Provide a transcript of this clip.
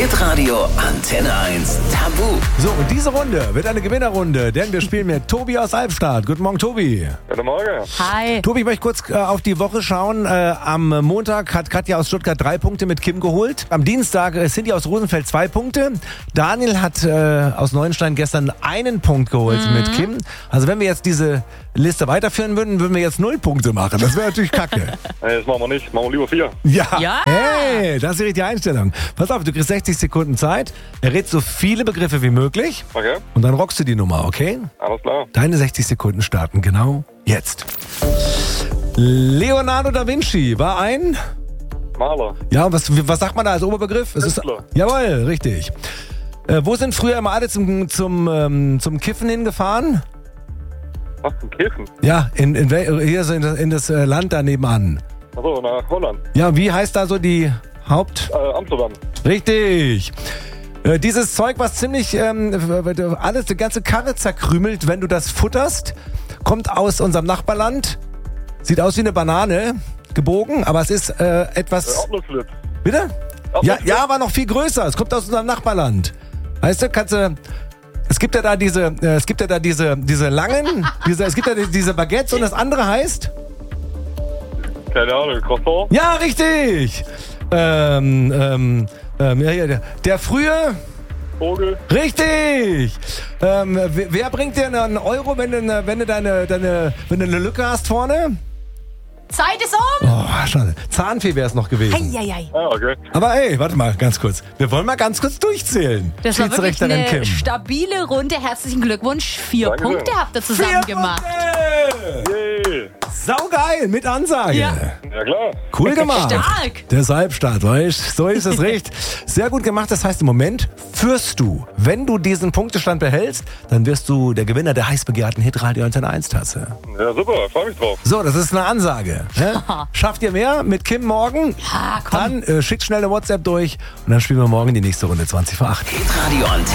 Hitradio Antenne 1 Tabu. So, und diese Runde wird eine Gewinnerrunde, denn wir spielen mit Tobi aus Albstadt. Guten Morgen, Tobi. Guten Morgen. Hi. Tobi, ich möchte kurz auf die Woche schauen. Am Montag hat Katja aus Stuttgart 3 Punkte mit Kim geholt. Am Dienstag Cindy aus Rosenfeld 2 Punkte. Daniel hat aus Neuenstein gestern 1 Punkt geholt mit Kim. Also wenn wir jetzt diese Liste weiterführen würden, würden wir jetzt 0 Punkte machen. Das wäre natürlich kacke. Nee, das machen wir nicht. Machen wir lieber 4. Ja. Hey, das ist die richtige Einstellung. Pass auf, du kriegst 60 Sekunden Zeit. Errätst so viele Begriffe wie möglich. Okay, Und dann rockst du die Nummer, okay? alles klar. Deine 60 Sekunden starten genau jetzt. Leonardo da Vinci war ein... Maler. Ja, was sagt man da als Oberbegriff? Es ist, Künstler. jawohl, richtig. Wo sind früher immer alle zum Kiffen hingefahren? Was zum Kiffen? Ja, hier so in das Land da nebenan. Achso, nach Holland. Ja, wie heißt da so die Haupt... Amsterdam. Richtig. Dieses Zeug, was ziemlich die ganze Karre zerkrümelt, wenn du das futterst, kommt aus unserem Nachbarland. Sieht aus wie eine Banane, gebogen, aber es ist etwas... Erdnussflit. Bitte? Erdnussflit. Ja, aber noch viel größer. Es kommt aus unserem Nachbarland. Weißt du, es gibt ja da diese langen, es gibt ja diese Baguettes und das andere heißt? Keine Ahnung, Croissant. Ja, richtig. Der frühe... Vogel. Richtig! Wer bringt dir einen Euro, wenn du eine Lücke hast vorne? Zeit ist um. Oh, schade. Zahnfee wäre es noch gewesen. Eieiei. Ah, okay. Aber ey, warte mal, ganz kurz. Wir wollen mal ganz kurz durchzählen. Das war wirklich Schiedsrichterin eine Kim. stabile Runde. Herzlichen Glückwunsch. 4 Dankeschön. Punkte habt ihr zusammen 4 gemacht. Punkte! Yay. Saugeil, mit Ansage. Ja. Ja, klar. Cool gemacht. Stark. Der Halbstart, weißt? So ist es recht. Sehr gut gemacht. Das heißt, im Moment führst du. Wenn du diesen Punktestand behältst, dann wirst du der Gewinner der heiß begehrten Hitradio Antenne 1 Tasse. Ja, super. Freu mich drauf. So, das ist eine Ansage. Ne? Schafft ihr mehr mit Kim morgen? Ja, komm. Dann schickt schnell eine WhatsApp durch und dann spielen wir morgen die nächste Runde 20 vor 8. Hitradio Antenne